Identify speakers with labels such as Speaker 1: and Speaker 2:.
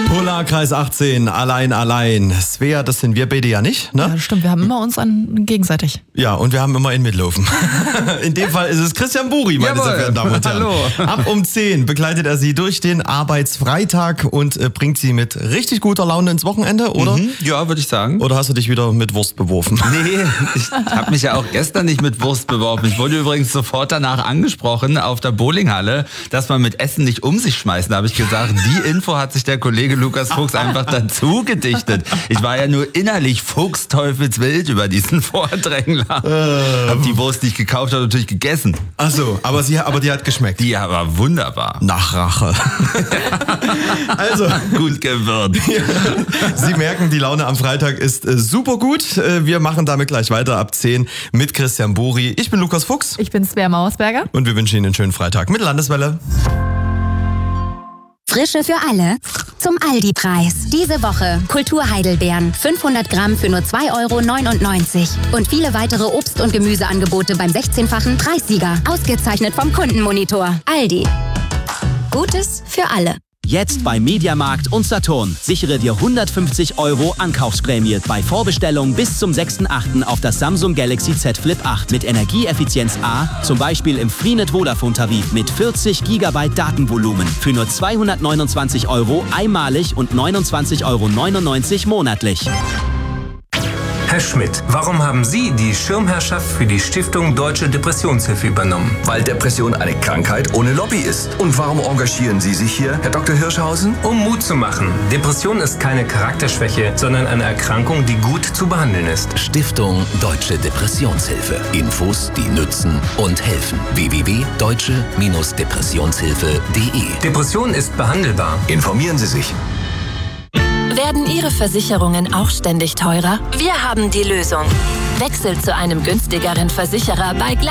Speaker 1: Polarkreis 18, allein. Svea, das sind wir beide ja nicht, ne?
Speaker 2: Ja, das stimmt. Wir haben immer uns gegenseitig.
Speaker 1: Ja, und wir haben immer in Mitlaufen. In dem Fall ist es Christian Buri, meine sehr verehrten Damen und Herren.
Speaker 3: Hallo.
Speaker 1: Ab um 10 begleitet er sie durch den Arbeitsfreitag und bringt sie mit richtig guter Laune ins Wochenende, oder?
Speaker 3: Ja, würde ich sagen.
Speaker 1: Oder hast du dich wieder mit Wurst beworfen?
Speaker 3: Nee, ich habe mich ja auch gestern nicht mit Wurst beworfen. Ich wurde übrigens sofort danach angesprochen auf der Bowlinghalle, dass man mit Essen nicht um sich schmeißt. Da habe ich gesagt, die Info hat sich der Kollege Lukas Fuchs einfach dazu gedichtet. Ich war ja nur innerlich fuchsteufelswild über diesen Vordrängler. Hab die Wurst, die ich gekauft habe, natürlich gegessen.
Speaker 1: Ach so, aber die hat geschmeckt.
Speaker 3: Die war wunderbar.
Speaker 1: Nach Rache. Also,
Speaker 3: Gut gewürzt.
Speaker 1: Sie merken, die Laune am Freitag ist super gut. Wir machen damit gleich weiter ab 10 mit Christian Buri. Ich bin Lukas Fuchs.
Speaker 2: Ich bin Svea Mauersberger.
Speaker 1: Und wir wünschen Ihnen einen schönen Freitag mit Landeswelle.
Speaker 4: Frische für alle zum Aldi-Preis. Diese Woche Kultur-Heidelbeeren, 500 Gramm für nur 2,99 € und viele weitere Obst- und Gemüseangebote beim 16-fachen Preissieger. Ausgezeichnet vom Kundenmonitor. Aldi. Gutes für alle.
Speaker 5: Jetzt bei Mediamarkt und Saturn. Sichere dir 150 € Ankaufsprämie bei Vorbestellung bis zum 6.8. auf das Samsung Galaxy Z Flip 8 mit Energieeffizienz A, zum Beispiel im Freenet Vodafone-Tarif mit 40 GB Datenvolumen für nur 229 € einmalig und 29,99 € monatlich.
Speaker 6: Herr Schmidt, warum haben Sie die Schirmherrschaft für die Stiftung Deutsche Depressionshilfe übernommen?
Speaker 7: Weil Depression eine Krankheit ohne Lobby ist. Und warum engagieren Sie sich hier, Herr Dr. Hirschhausen?
Speaker 6: Um Mut zu machen. Depression ist keine Charakterschwäche, sondern eine Erkrankung, die gut zu behandeln ist.
Speaker 8: Stiftung Deutsche Depressionshilfe. Infos, die nützen und helfen. www.deutsche-depressionshilfe.de.
Speaker 6: Depression ist behandelbar.
Speaker 7: Informieren Sie sich.
Speaker 9: Werden Ihre Versicherungen auch ständig teurer? Wir haben die Lösung. Wechsel zu einem günstigeren Versicherer bei